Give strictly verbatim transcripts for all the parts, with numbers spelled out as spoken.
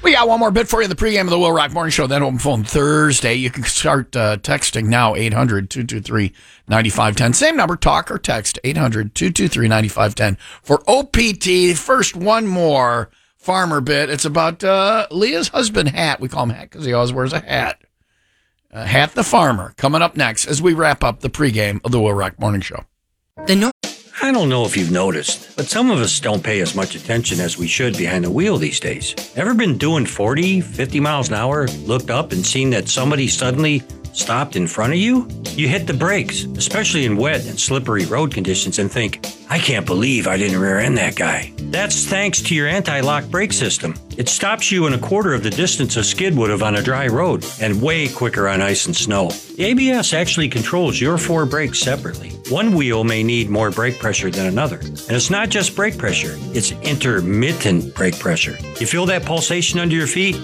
We got one more bit for you in the pregame of the Will Rock Morning Show. Then open phone Thursday. You can start uh, texting now, eight hundred, two two three, nine five one zero. Same number, talk or text, eight hundred, two two three, nine five one zero. For O P T, first one more farmer bit. It's about uh, Leah's husband, Hat. We call him Hat because he always wears a hat. Uh, Hat the Farmer, coming up next as we wrap up the pregame of the Will Rock Morning Show. The no- I don't know if you've noticed, but some of us don't pay as much attention as we should behind the wheel these days. Ever been doing forty, fifty miles an hour, looked up and seen that somebody suddenly stopped in front of you? You hit the brakes, especially in wet and slippery road conditions, and think, I can't believe I didn't rear end that guy. That's thanks to your anti-lock brake system. It stops you in a quarter of the distance a skid would have on a dry road, and way quicker on ice and snow. The A B S actually controls your four brakes separately. One wheel may need more brake pressure than another. And it's not just brake pressure, it's intermittent brake pressure. You feel that pulsation under your feet?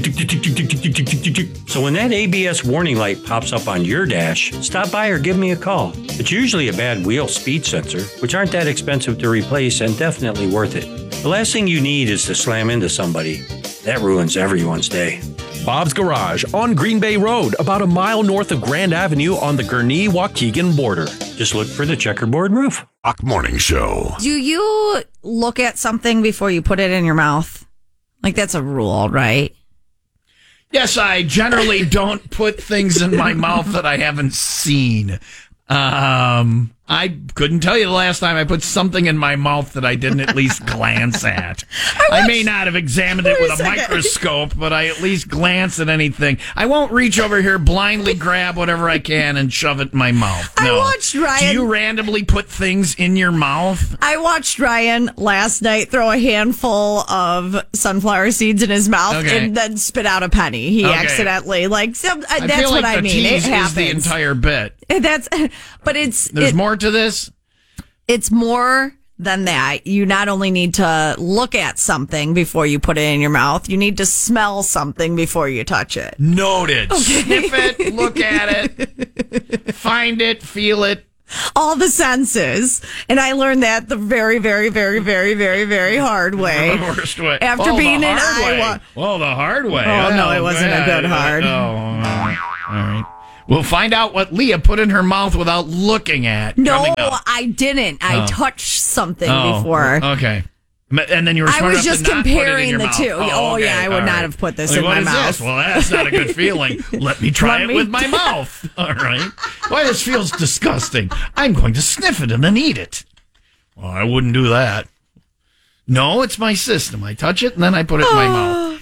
So when that A B S warning light pops up on your dash, stop by or give me a call. It's usually a bad wheel speed sensor, which aren't that expensive to replace and definitely worth it. The last thing you need is to slam into somebody. That ruins everyone's day. Bob's Garage on Green Bay Road, about a mile north of Grand Avenue on the Gurnee-Waukegan border. Just look for the checkerboard roof. Rock Morning Show. Do you look at something before you put it in your mouth? Like, that's a rule, right? Yes, I generally don't put things in my mouth that I haven't seen. Um, I couldn't tell you the last time I put something in my mouth that I didn't at least glance at. I, watched, I may not have examined it with a, a microscope, but I at least glance at anything. I won't reach over here, blindly grab whatever I can and shove it in my mouth. No. I watched Ryan. Do you randomly put things in your mouth? I watched Ryan last night throw a handful of sunflower seeds in his mouth okay. and then spit out a penny. He okay. accidentally, like, some, uh, I that's feel like what I the mean. It tease happens. is the entire bit. That's, but it's there's it, more to this. It's more than that. You not only need to look at something before you put it in your mouth, you need to smell something before you touch it. Noted. Okay. Sniff it, look at it, find it, feel it. All the senses. And I learned that the very, very, very, very, very, very hard way. The worst way. After oh, being in way. Iowa. Well, the hard way. Oh, oh no, it wasn't bad. a good hard. Oh, all right. All right. We'll find out what Leah put in her mouth without looking at. No, I didn't. I oh. touched something oh, before. Okay. And then you were smart I was enough just to not comparing put it in your the mouth. two. Oh, oh okay. yeah, I would all not right. have put this like, in what my is mouth. This? Well, that's not a good feeling. Let me try Let it me with my mouth. All right. Why, this feels disgusting. I'm going to sniff it and then eat it. Well, I wouldn't do that. No, it's my system. I touch it and then I put it in my mouth.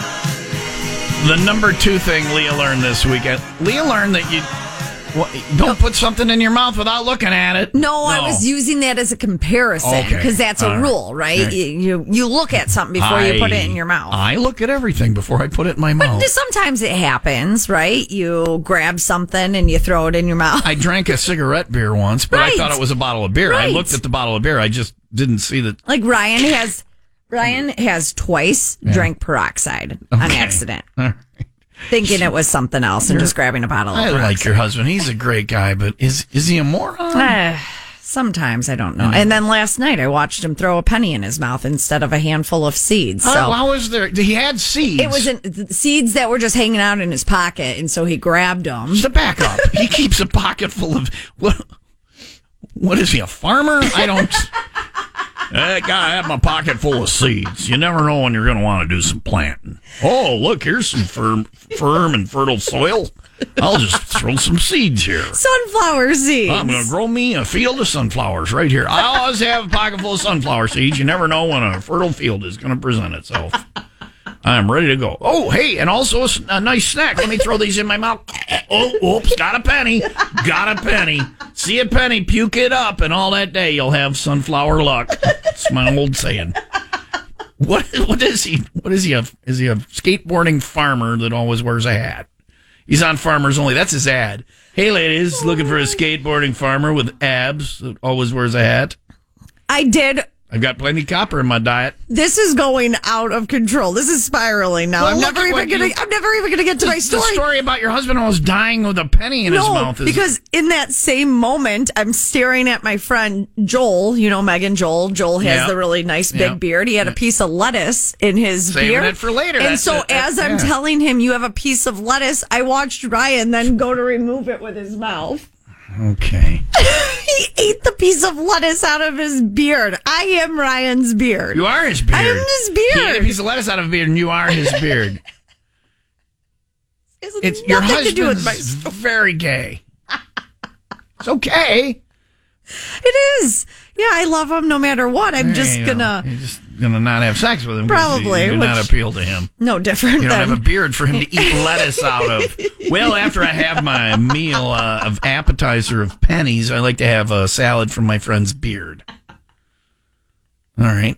The number two thing Leah learned this weekend. Leah learned that you well, don't put something in your mouth without looking at it. No, no. I was using that as a comparison because okay. that's a All rule, right? right? You, you you look at something before I, you put it in your mouth. I look at everything before I put it in my mouth. But sometimes it happens, right? You grab something and you throw it in your mouth. I drank a cigarette beer once, but right. I thought it was a bottle of beer. Right. I looked at the bottle of beer. I just didn't see that. Like Ryan has, Ryan has twice yeah. drank peroxide okay. on accident. All right. Thinking it was something else and just grabbing a bottle of I peroxide. like your husband. He's a great guy, but is is he a moron? Uh, sometimes, I don't know. Mm-hmm. And then last night, I watched him throw a penny in his mouth instead of a handful of seeds. So oh, how was there? He had seeds. It was in, seeds that were just hanging out in his pocket, and so he grabbed them. Just back up. He keeps a pocket full of... What, what is he, a farmer? I don't... Hey, guy, I have my pocket full of seeds. You never know when you're going to want to do some planting. Oh, look, here's some firm, firm and fertile soil. I'll just throw some seeds here. Sunflower seeds. I'm going to grow me a field of sunflowers right here. I always have a pocket full of sunflower seeds. You never know when a fertile field is going to present itself. I'm ready to go. Oh, hey, and also a, a nice snack. Let me throw these in my mouth. Oh, oops, got a penny. Got a penny. See a penny, puke it up, and all that day you'll have sunflower luck. It's my old saying. What? What is he? What is he? A, is he a skateboarding farmer that always wears a hat? He's on Farmers Only. That's his ad. Hey, ladies, looking for a skateboarding farmer with abs that always wears a hat? I did I've got plenty of copper in my diet. This is going out of control. This is spiraling now. Well, I'm look never at even what gonna. you- I'm never even gonna get to The, my story. the story about your husband almost dying with a penny in his No, mouth. Is, because in that same moment, I'm staring at my friend Joel. You know Megan Joel. Joel has Yeah. the really nice big Yeah. beard. He had a piece of lettuce in his Saving beard. it for later. And That's so it. That- as I'm yeah. telling him, you have a piece of lettuce, I watched Ryan then go to remove it with his mouth. okay. He ate the piece of lettuce out of his beard. I am Ryan's beard. You are his beard. I am his He ate beard. a piece of lettuce out of a beard, and you are his beard. It's It's your nothing to do husband's with my very gay. It's okay. It is. Yeah, I love him no matter what. I'm just You know, gonna You're just gonna not have sex with him. 'cause Probably, You do not which- appeal to him. no different You don't than have a beard for him to eat lettuce out of. Well, after I have my meal uh, of appetizer of pennies, I like to have a salad from my friend's beard. All right.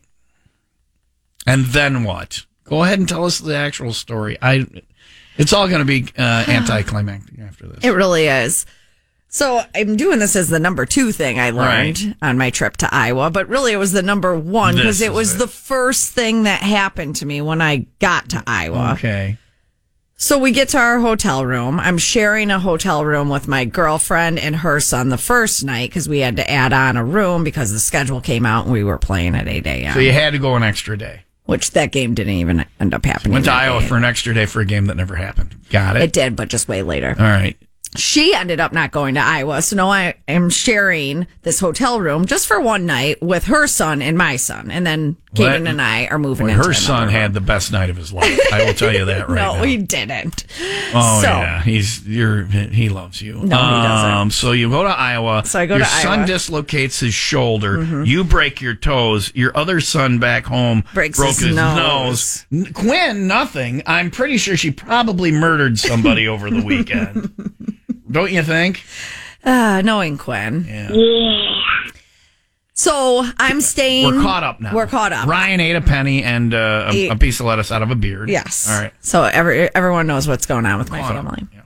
And then what? Go ahead and tell us the actual story. I. It's all going to be uh, anticlimactic after this. It really is. So I'm doing this as the number two thing I learned Right. on my trip to Iowa, but really it was the number one because This it is was it. the first thing that happened to me when I got to Iowa. Okay. So we get to our hotel room. I'm sharing a hotel room with my girlfriend and her son the first night because we had to add on a room because the schedule came out and we were playing at eight a.m. So you had to go an extra day. which that game didn't even end up happening. Went to that Iowa day. for an extra day for a game that never happened. Got it. It did, but just way later. All right. She ended up not going to Iowa. So now I am sharing this hotel room just for one night with her son and my son. And then Kaden What? and I are moving Boy, into her another son room. had the best night of his life. I will tell you that right no, now. he didn't. Oh so, yeah, he's you're he loves you. No, he doesn't. Um, so you go to Iowa. So I go your to son Iowa. dislocates his shoulder. You break your toes. Your other son back home Breaks broke his nose. N- Quinn, nothing. I'm pretty sure she probably murdered somebody over the weekend. Don't you think? Uh, knowing Quinn. Yeah. So I'm staying. We're caught up now. We're caught up. Ryan ate a penny and uh, a, Ate- a piece of lettuce out of a beard. Yes. All right. So every, everyone knows what's going on with my Caught up. family. Yeah.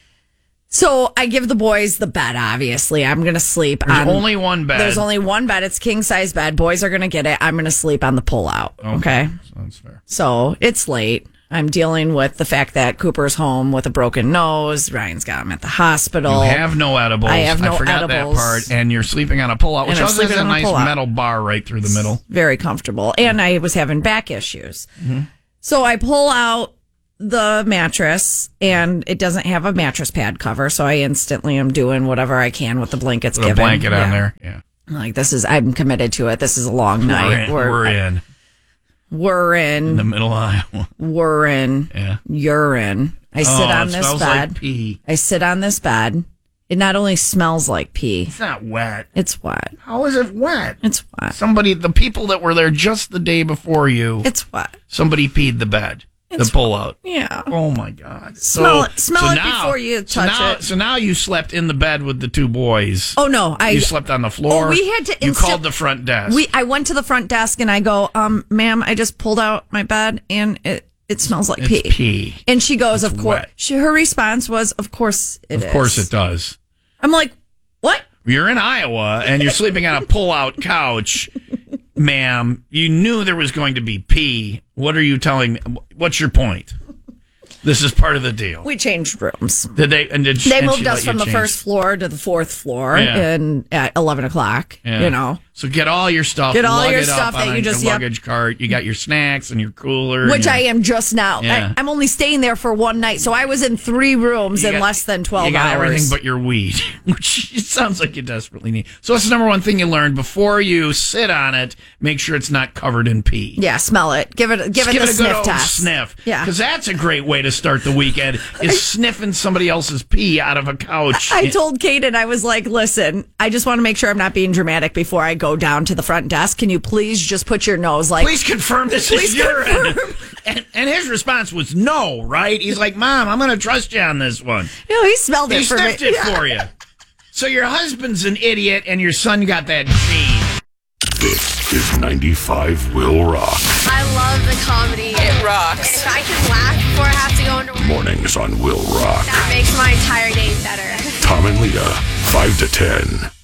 So I give the boys the bed, obviously. I'm going to sleep There's on. only one bed. There's only one bed. It's king size bed. Boys are going to get it. I'm going to sleep on the pullout. Okay. Sounds fair. So it's late. I'm dealing with the fact that Cooper's home with a broken nose. Ryan's got him at the hospital. You have no edibles. I have no forgot edibles. that part. And you're sleeping on a pullout, which And I'm also has sleeping a on a nice pullout. metal bar right through the middle. Very comfortable. And I was having back issues. So I pull out the mattress and it doesn't have a mattress pad cover. So I instantly am doing whatever I can with the blankets Put a given. blanket on Yeah. there. Yeah. Like this is, I'm committed to it. This is a long We're night. in. We're in. We're In the in. middle of Iowa. We're in. Yeah. You're in. I sit oh, on it this smells bed. like pee. I sit on this bed. It not only smells like pee, It's not wet. it's wet. How is it wet? It's wet. Somebody, the people that were there just the day before you, It's wet. somebody peed the bed. It's the pullout. Yeah. Oh my God! Smell so, it- smell so it now- before you so touch now, it. So now you slept in the bed with the two boys. Oh no, I you slept on the floor. Oh, we had to You insta- called the front desk. we I went to the front desk and I go, um, ma'am, I just pulled out my bed and it it smells like it's pee. pee. And she goes, It's of course. wet. She, her response was, of course it is. Of course it does. I'm like, what? You're in Iowa and you're sleeping on a pull-out couch, ma'am. You knew there was going to be pee. What are you telling me? What's your point? This is part of the deal. We changed rooms. Did they? And did They and moved she us let you from the change? first floor to the fourth floor Yeah. and at eleven o'clock. Yeah. You know, So get all your stuff. Get all lug your it stuff up that on you a just- yep. luggage cart. You got your snacks and your cooler, and which your- I am just now. Yeah. I, I'm only staying there for one night, so I was in three rooms You in got- less than twelve You got hours. everything but your weed, which it sounds like you desperately need. So that's the number one thing you learned before you sit on it. Make sure it's not covered in pee. yeah, smell it. Give it. Give Just it give the it a sniff good old test. sniff. Yeah. Because that's a great way to start the weekend, is sniffing somebody else's pee out of a couch. I told Kaden, I was like, listen, I just want to make sure I'm not being dramatic before I go down to the front desk. Can you please just put your nose like. Please confirm this Please is urine. confirm. And, and his response was no, right? He's like, Mom, I'm going to trust you on this one. No, he smelled He it for me. sniffed it Yeah. for you. So your husband's an idiot and your son got that gene. This is ninety-five Will Rock. I love the comedy. It rocks. If I can laugh before I have to go into work, Mornings on Will Rock. that makes my entire day better. Tom and Leah, five to ten.